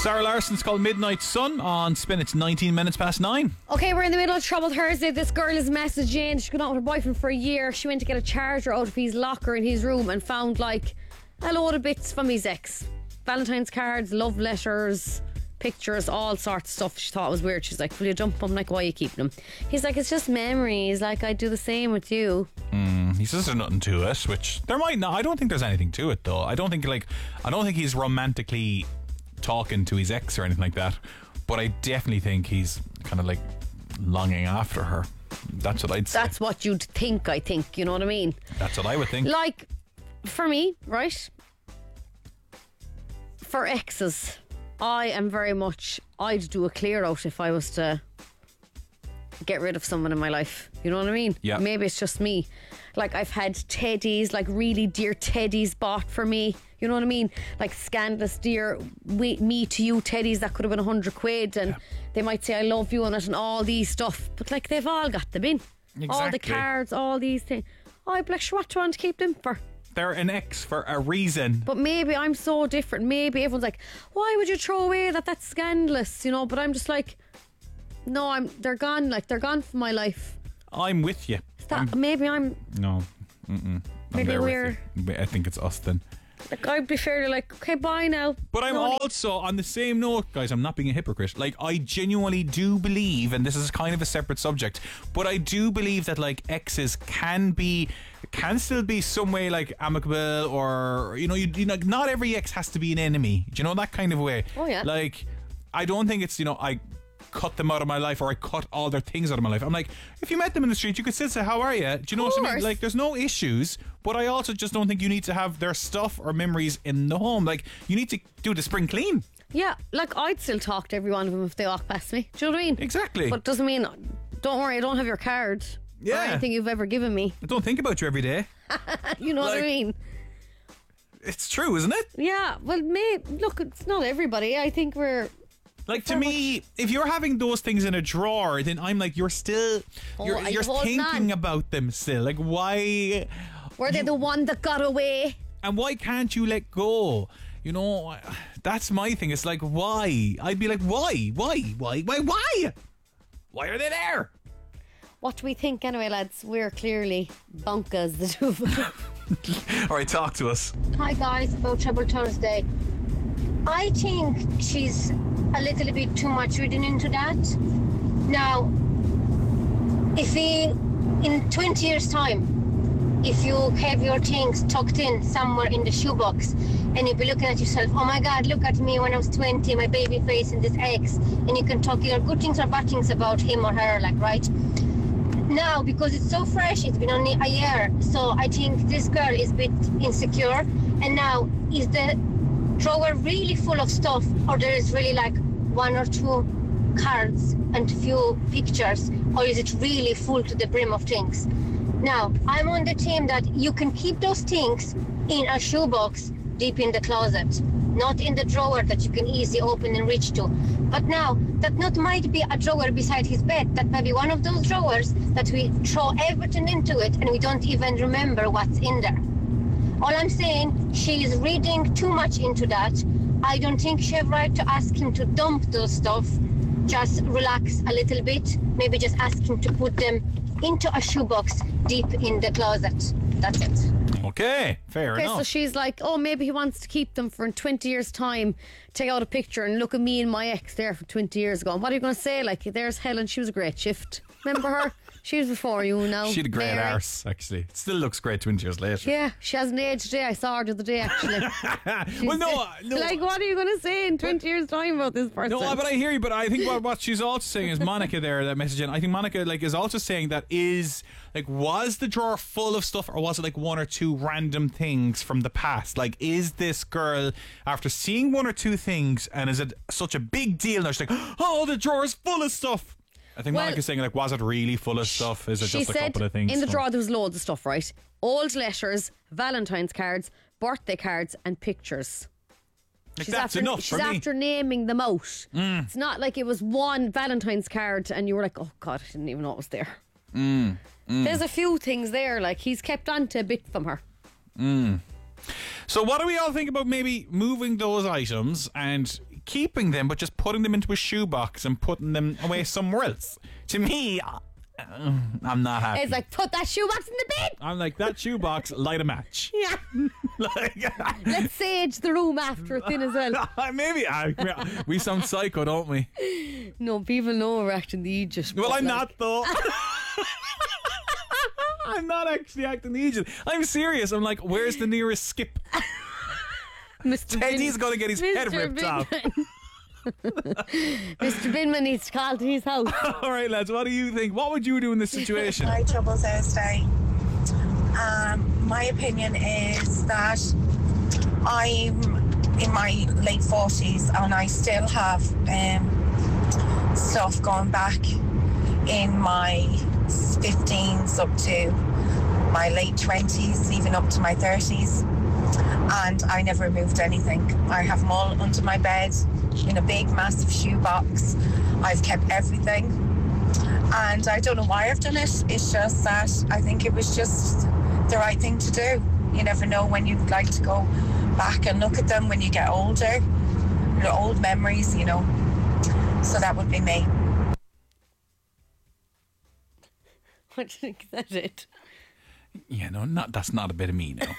Sarah Larson's called Midnight Sun on Spin. It's 19 minutes past 9. Okay, we're in the middle of Trouble Thursday. This girl is messaging. She's been out with her boyfriend for a year. She went to get a charger out of his locker in his room and found like a load of bits from his ex. Valentine's cards, love letters, pictures, all sorts of stuff. She thought it was weird. She's like, will you dump them? Like, why are you keeping them? He's like, it's just memories. Like, I do the same with you. He says there's nothing to it, which there might not. I don't think there's anything to it though. I don't think he's romantically talking to his ex or anything like that, but I definitely think he's kind of like longing after her. That's what I'd say. That's what you'd think, I think. You know what I mean? That's what I would think. Like, for me, right? For exes, I am very much, I'd do a clear out if I was to get rid of someone in my life. You know what I mean? Yeah. Maybe it's just me. Like, I've had teddies, like really dear teddies bought for me. You know what I mean? Like scandalous dear me to you teddies that could have been 100 quid, and they might say I love you on it and all these stuff. But like, they've all got them in. Exactly. All the cards, all these things. I'd be like, what do you want to keep them for? They're an ex for a reason. But maybe I'm so different. Maybe everyone's like, why would you throw away that? That's scandalous, you know? But I'm just like, no, they're gone. Like, they're gone from my life. I'm with you. Maybe I'm... No. Maybe we're... I think it's us then. Like, I'd be fairly like, okay, bye now. But I'm also, on the same note, guys, I'm not being a hypocrite. Like, I genuinely do believe, and this is kind of a separate subject, but I do believe that, like, exes can still be some way, like, amicable, or, you know, not every ex has to be an enemy. Do you know, that kind of way? Oh, yeah. Like, I don't think it's, you know, I cut them out of my life or I cut all their things out of my life. I'm like, if you met them in the street, you could still say, how are you? Do you know what I mean? Like, there's no issues, but I also just don't think you need to have their stuff or memories in the home. Like, you need to do the spring clean. Yeah, like, I'd still talk to every one of them if they walk past me. Do you know what I mean? Exactly. But it doesn't mean, don't worry, I don't have your card. Yeah. Or anything you've ever given me. I don't think about you every day. You know what I mean? It's true, isn't it? Yeah, well, look, it's not everybody. I think we're... Like, to me, if you're having those things in a drawer, then I'm like, you're still, you're thinking about them still. Like, why? Were they the one that got away? And why can't you let go? You know, that's my thing. It's like, why? I'd be like, why? Why are they there? What do we think anyway, lads? We're clearly bunkas, the two of us. All right, talk to us. Hi guys, about Trouble Thursday. I think she's a little bit too much reading into that. Now, if in 20 years time, if you have your things tucked in somewhere in the shoebox and you'll be looking at yourself, oh my God, look at me when I was 20, my baby face and this ex, and you can talk your good things or bad things about him or her, like, right? Now, because it's so fresh, it's been only a year, so I think this girl is a bit insecure. And now, is the drawer really full of stuff, or there is really like one or two cards and few pictures, or is it really full to the brim of things? Now, I'm on the team that you can keep those things in a shoebox deep in the closet, not in the drawer that you can easily open and reach to. But now, that not might be a drawer beside his bed, that might be one of those drawers that we throw everything into it and we don't even remember what's in there. All I'm saying, she is reading too much into that. I don't think she have right to ask him to dump those stuff. Just relax a little bit. Maybe just ask him to put them into a shoebox deep in the closet. That's it. Okay, fair enough. So she's like, oh, maybe he wants to keep them for in 20 years' time. Take out a picture and look at me and my ex there for 20 years ago. And what are you going to say? Like, there's Helen, she was a great shift. Remember her? She was before you now. She had a great Mary. arse, actually. It still looks great 20 years later. Yeah, she hasn't aged today. I saw her the other day, actually. Well, no. Like, what are you going to say in 20 years' time about this person? No, but I hear you. But I think what she's also saying is Monica there, that message. And I think Monica is also saying that was the drawer full of stuff, or was it like one or two random things from the past? Like, is this girl, after seeing one or two things, and is it such a big deal now? She's like, oh, the drawer is full of stuff. I think Monica's saying, like, was it really full of stuff? Is it just a couple of things? In the drawer there was loads of stuff, right? Old letters, Valentine's cards, birthday cards and pictures. Like, that's enough for me. She's after naming them out. It's not like it was one Valentine's card and you were like, oh God, I didn't even know it was there. There's a few things there, like he's kept on to a bit from her. So what do we all think about maybe moving those items and keeping them, but just putting them into a shoebox and putting them away somewhere else. To me, I'm not happy. It's like, put that shoebox in the bin. I'm like, that shoebox, light a match. Yeah. Like, Let's sage the room after it's in as well. maybe we sound psycho, don't we? No, people know we're acting the Aegis. Well, but I'm like- not though. I'm not actually acting the Aegis. I'm serious. I'm like, where's the nearest skip? Mr. Teddy's going to get his head ripped off. Mr. Binman needs to call to his house. All right, lads, what do you think? What would you do in this situation? Hi, Troubles Thursday. My opinion is that I'm in my late 40s and I still have stuff going back in my 15s up to my late 20s, even up to my 30s. And I never moved anything. I have them all under my bed in a big, massive shoebox. I've kept everything. And I don't know why I've done it. It's just that I think it was just the right thing to do. You never know when you'd like to go back and look at them when you get older. Your old memories, you know. So that would be me. What do you think that it? Yeah, no, that's not a bit of me now.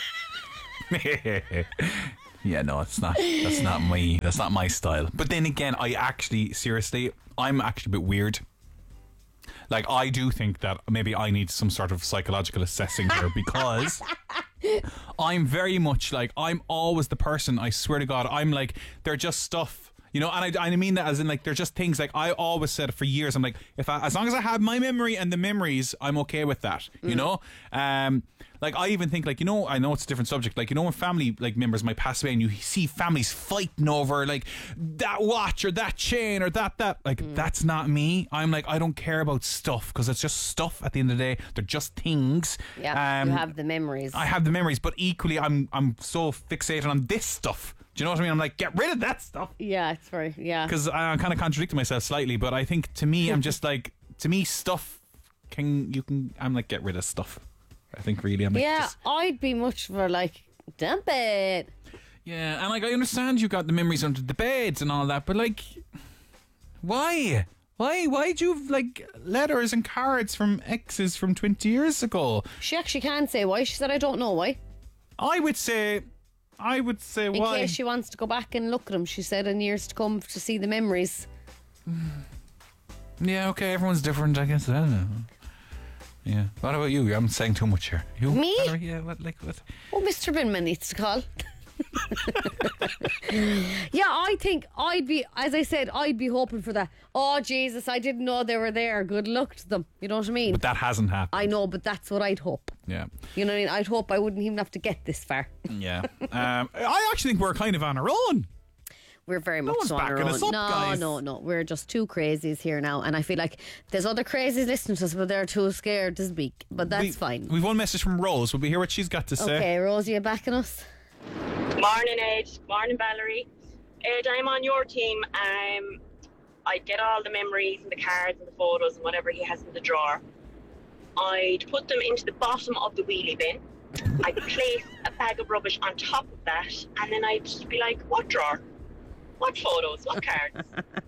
Yeah, no, it's not. That's not my style. But then again, I'm actually a bit weird. Like, I do think that maybe I need some sort of psychological assessing here because I'm very much like, I'm always the person, I swear to God, I'm like, they're just stuff. You know, and I mean that as in, like, they're just things. Like, I always said for years, I'm like, as long as I have my memory and the memories, I'm okay with that. You know, like, I even think, like, you know, I know it's a different subject. Like, you know, when family like members might pass away, and you see families fighting over like that watch or that chain or that. Like, that's not me. I'm like, I don't care about stuff because it's just stuff. At the end of the day, they're just things. Yeah, you have the memories. I have the memories, but equally, I'm so fixated on this stuff. Do you know what I mean? I'm like, get rid of that stuff. Yeah, it's very, yeah. Because I'm kind of contradicting myself slightly, but I think to me, I'm just like, to me, stuff I'm like, get rid of stuff. I think really, I'm like, Yeah, I'd be much for like, dump it. Yeah, and like, I understand you got the memories under the beds and all that, but like, why? Why'd you have like letters and cards from exes from 20 years ago? She actually can't say why. She said, I don't know why. I would say In why. case she wants to go back and look at them, she said, in years to come to see the memories. Yeah, okay, everyone's different, I guess. I don't know. Yeah. What about you? I'm saying too much here. You? Me? Valerie? Yeah, what? Oh, Mr. Binman needs to call. Yeah, I think I'd be hoping for that. Oh, Jesus, I didn't know they were there. Good luck to them. You know what I mean? But that hasn't happened. I know, but that's what I'd hope. Yeah. You know what I mean? I'd hope I wouldn't even have to get this far. Yeah. I actually think we're kind of on our own. We're very much one's so on our backing own. us up, No, guys. no. We're just two crazies here now. And I feel like there's other crazies listening to us, but they're too scared to speak. But that's fine. We've one message from Rose. Will we hear what she's got to say? Okay, Rosie, you backing us? Morning, Ed. Morning, Valerie. Ed, I'm on your team. I'd get all the memories and the cards and the photos and whatever he has in the drawer. I'd put them into the bottom of the wheelie bin. I'd place a bag of rubbish on top of that, and then I'd just be like, what drawer? What photos? What cards?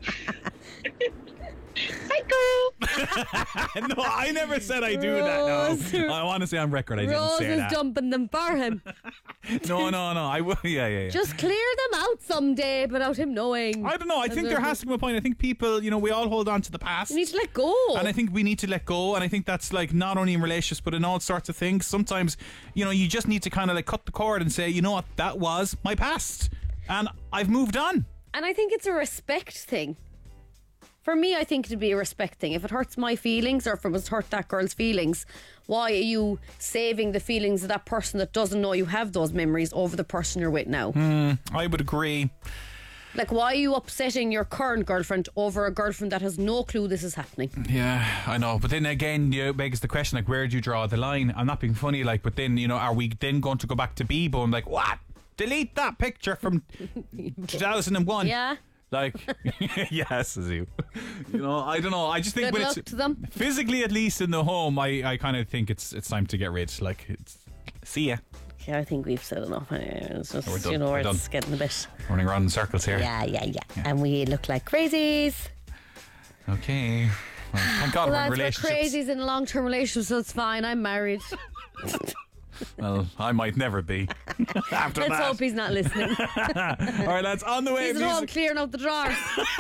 Psycho! No, I never said I do that. No, I want to say on record I Rose didn't say is that. dumping them for him. No. I will. Yeah. Just clear them out someday without him knowing. I don't know. I think there has to come a point. I think people, you know, we all hold on to the past. You need to let go. And I think we need to let go. And I think that's like not only in relationships, but in all sorts of things. Sometimes, you know, you just need to kind of like cut the cord and say, you know what, that was my past. And I've moved on. And I think it's a respect thing. For me, I think it'd be a respect thing. If it hurts my feelings or if it was hurt that girl's feelings, why are you saving the feelings of that person that doesn't know you have those memories over the person you're with now? I would agree. Like, why are you upsetting your current girlfriend over a girlfriend that has no clue this is happening? Yeah, I know. But then again, it begs the question, like, where do you draw the line? I'm not being funny, like, but then, you know, are we then going to go back to Bebo and like, what? Delete that picture from 2001. Yeah. Like, yes, as you. You know, I don't know. I just think Good when luck it's to them. physically, at least in the home, I kind of think it's time to get rid. Like, see ya. Yeah, I think we've said enough anyway. It's just, We're done. you know, We're it's getting a bit... Running around in circles here. Yeah. And we look like crazies. Okay. Well, thank God we're in Lads, we're relationships. crazies in a long-term relationship, so it's fine. I'm married. Well, I might never be. After Let's that. hope he's not listening. All right, lads, on the way. He's at home clearing out the drawers.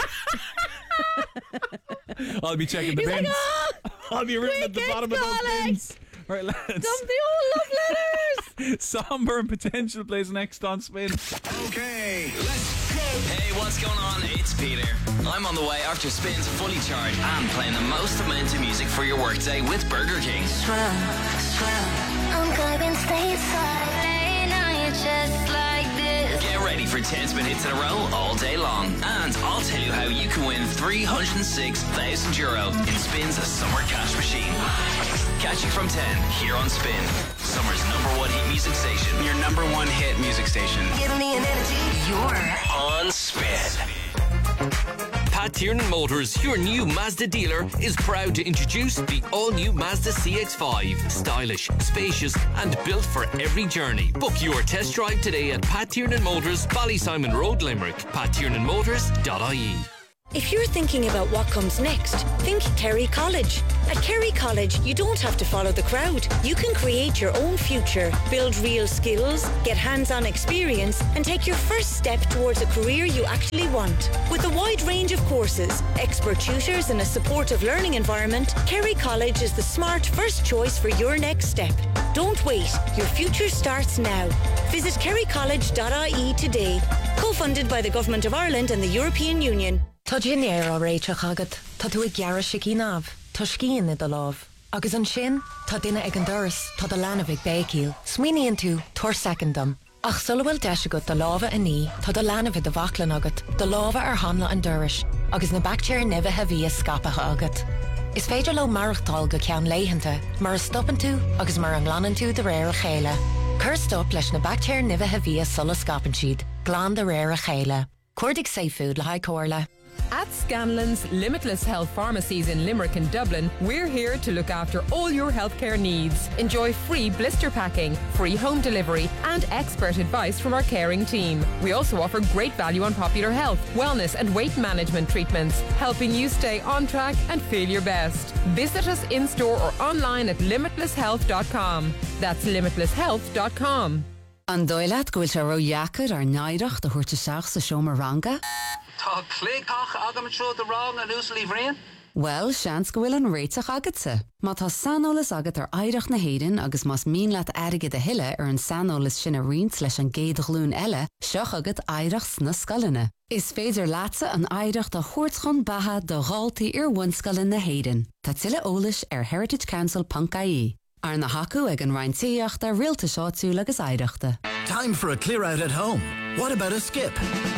I'll be checking the He's bins. like, oh, I'll be written at the quick, bottom of those Alex. bins. All right, lads. dump the old love letters. Somber and Potential plays next on Spin. Okay, let's go. Hey, what's going on? It's Peter. I'm on the way after Spin's Fully Charged and playing the most amount of music for your workday with Burger King. I'm going stateside, laying on your chest like this. Get ready for 10 Spin hits in a row all day long. And I'll tell you how you can win €306,000 in Spin's Summer Cash Machine. Catch you from 10 here on Spin, Summer's #1 hit music station. Your #1 hit music station. Give me an energy. You're on Spin. Pat Tiernan Motors, your new Mazda dealer, is proud to introduce the all-new Mazda CX-5. Stylish, spacious and built for every journey. Book your test drive today at Pat Tiernan Motors, Ballysimon Road, Limerick. PatTiernanMotors.ie. If you're thinking about what comes next, think Kerry College. At Kerry College, you don't have to follow the crowd. You can create your own future, build real skills, get hands-on experience, and take your first step towards a career you actually want. With a wide range of courses, expert tutors, and a supportive learning environment, Kerry College is the smart first choice for your next step. Don't wait. Your future starts now. Visit kerrycollege.ie today. Co-funded by the Government of Ireland and the European Union. Tá dinnéir á réiteach agad, tá tú ag gearra sicí náb, tá scían i do láb. Agus an sin, tá duine ag an doras, tá do lana bhig bécíl. Smuoiníonn tú, tuair secondam. Ach sulhfuil deis agat do lábha a ní, tá do lana bhig do bhaclan agat, do lábha ar hamla an doras, agus na bactéir nibhe bhí scapatha agat. Is féidir le marachtáil go ceann léitheanta, mar a stoppan tú agus mar an ghlanan tú de réir a chéile. Cur stop leis na bactéir nibhe bhí sulla scapan siad, glán de réir a chéile. Cuirdig safe food le haid cóirle. At Scanlon's Limitless Health Pharmacies in Limerick and Dublin, we're here to look after all your healthcare needs. Enjoy free blister packing, free home delivery, and expert advice from our caring team. We also offer great value on popular health, wellness, and weight management treatments, helping you stay on track and feel your best. Visit us in store or online at limitlesshealth.com. That's limitlesshealth.com. An dóilead gohfuil se roiachar ar naireach de chuirte seach sa seomar Tá clécach agam tro de rang a nús líbhréan? Well, seans go bhfuil an réiteach agatsa. Má tá sanolas agat ar aireach na héireann agus más mín leat airige de hiile ar an sanolas sin a riint leis an géadachlún eile, seach agat aireachs na scalanna. Is féidir láatsa an aireach de chuirtchon batha do ghaltaí ar bhunscalan na héireann. Tá tuile ólas ar heritagecouncil.ie. Ar na hacu ag an reintíocht de rialta seáitiúil agus aireachta. Time for a clear out at home. What about a skip?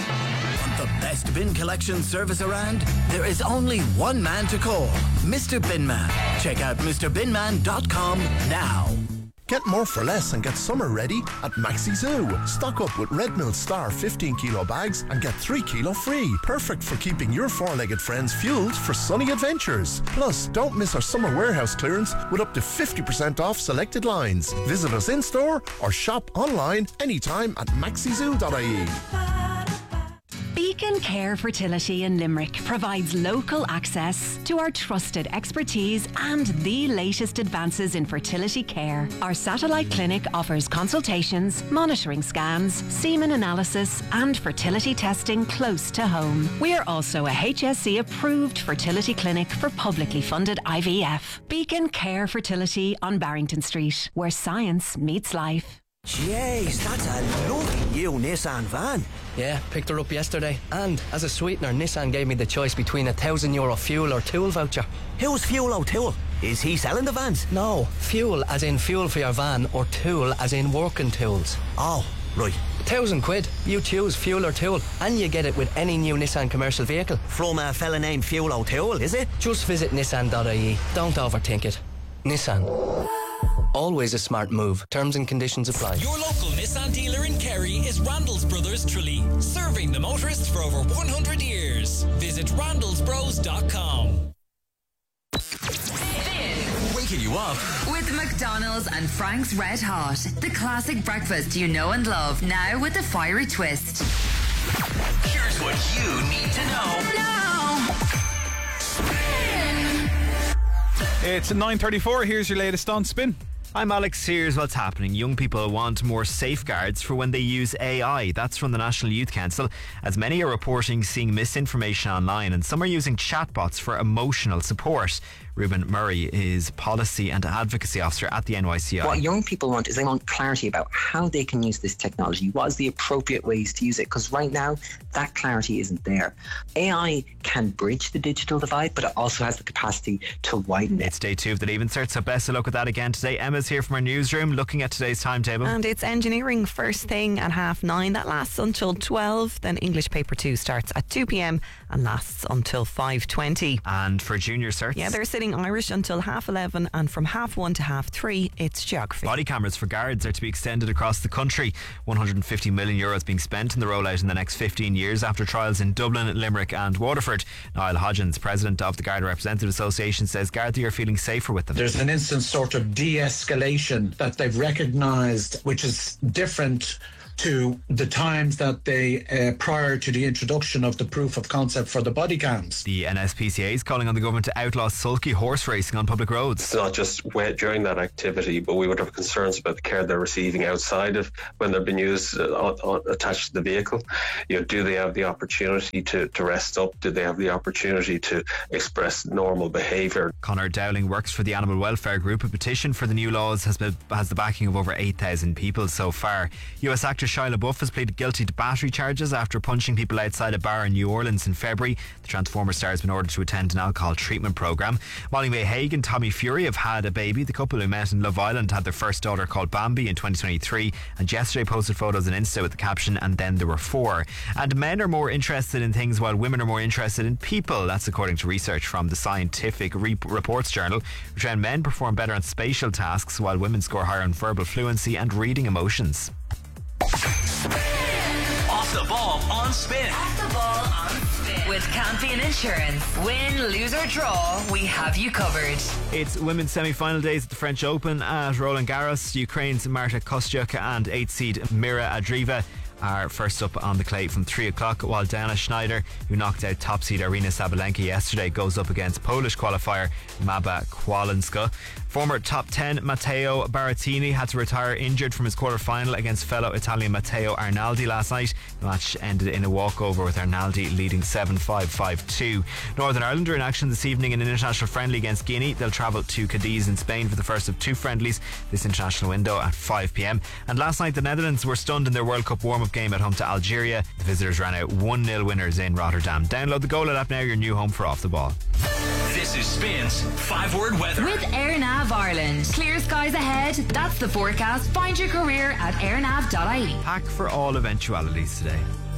The best bin collection service around? There is only one man to call, Mr. Binman. Check out MrBinman.com now. Get more for less and get summer ready at Maxi Zoo. Stock up with Red Mill Star 15 kilo bags and get 3 kilo free. Perfect for keeping your four-legged friends fueled for sunny adventures. Plus, don't miss our summer warehouse clearance with up to 50% off selected lines. Visit us in-store or shop online anytime at maxizoo.ie. Beacon Care Fertility in Limerick provides local access to our trusted expertise and the latest advances in fertility care. Our satellite clinic offers consultations, monitoring scans, semen analysis and fertility testing close to home. We are also a HSE approved fertility clinic for publicly funded IVF. Beacon Care Fertility on Barrington Street, where science meets life. Jeez, that's a lovely new Nissan van. Yeah, picked her up yesterday. And as a sweetener, Nissan gave me the choice between €1,000 fuel or tool voucher. Who's Fuel O'Toole? Is he selling the vans? No, fuel as in fuel for your van, or tool as in working tools. Oh, right. £1,000. You choose fuel or tool, and you get it with any new Nissan commercial vehicle. From a fella named Fuel O'Toole, is it? Just visit nissan.ie. Don't overthink it. Nissan. Always a smart move. Terms and conditions apply. Your local Nissan dealer in Kerry is Randall's Brothers Tralee, serving the motorists for over 100 years. Visit randallsbros.com. waking you up. With McDonald's and Frank's Red Hot. The classic breakfast you know and love, now with a fiery twist. Here's what you need to know. Now. It's 9:34. Here's your latest on Spin. I'm Alex. Here's what's happening. Young people want more safeguards for when they use AI. That's from the National Youth Council, as many are reporting seeing misinformation online, and some are using chatbots for emotional support. Ruben Murray is Policy and Advocacy Officer at the NYCI. What young people want is they want clarity about how they can use this technology. What is the appropriate ways to use it? Because right now, that clarity isn't there. AI can bridge the digital divide, but it also has the capacity to widen it. It's day 2 of the Leave Insert, so best of luck with that again today. Emma's here from our newsroom looking at today's timetable. And it's engineering first thing at 9:30. That lasts until 12. Then English paper 2 starts at 2 p.m. and lasts until 5:20. And for junior certs? Yeah, they're sitting Irish until 11:30, and from 1:30 to 3:30 it's geography. Body cameras for guards are to be extended across the country. €150 million being spent in the rollout in the next 15 years after trials in Dublin, Limerick and Waterford. Niall Hodgins, president of the Garda Representative Association, says Gardaí are feeling safer with them. There's an instant sort of de-escalation that they've recognised, which is different to the times that they prior to the introduction of the proof of concept for the body cams. The NSPCA is calling on the government to outlaw sulky horse racing on public roads. It's not just during that activity, but we would have concerns about the care they're receiving outside of when they've been used attached to the vehicle. Do they have the opportunity to rest up? Do they have the opportunity to express normal behaviour? Conor Dowling works for the Animal Welfare Group. A petition for the new laws has the backing of over 8,000 people so far. US actor Shia LaBeouf has pleaded guilty to battery charges after punching people outside a bar in New Orleans in February. The Transformer star has been ordered to attend an alcohol treatment programme. Molly May Hague and Tommy Fury have had a baby. The couple who met in Love Island had their first daughter called Bambi in 2023, and yesterday posted photos on Insta with the caption, "And then there were 4." And men are more interested in things while women are more interested in people. That's according to research from the Scientific Reports Journal, which found men perform better on spatial tasks while women score higher on verbal fluency and reading emotions. Off the ball on Spin. Off the ball on Spin. With Campion Insurance. Win, lose or draw, we have you covered. It's women's semi-final days at the French Open at Roland Garros. Ukraine's Marta Kostyuk and 8th seed Mira Andreeva are first up on the clay from 3 o'clock, while Diana Schneider, who knocked out top seed Arina Sabalenka yesterday, goes up against Polish qualifier Maba Kowalska. Former top 10 Matteo Berrettini had to retire injured from his quarter-final against fellow Italian Matteo Arnaldi last night. The match ended in a walkover with Arnaldi leading 7-5, 5-2. Northern Ireland are in action this evening in an international friendly against Guinea. They'll travel to Cadiz in Spain for the first of 2 friendlies this international window at 5 p.m. And last night the Netherlands were stunned in their World Cup warm-up game at home to Algeria. The visitors ran out 1-0 winners in Rotterdam. Download the Goal app now, your new home for Off the Ball. This is Spin's 5-word weather. With AirNav Ireland. Clear skies ahead. That's the forecast. Find your career at airnav.ie. Pack for all eventualities today.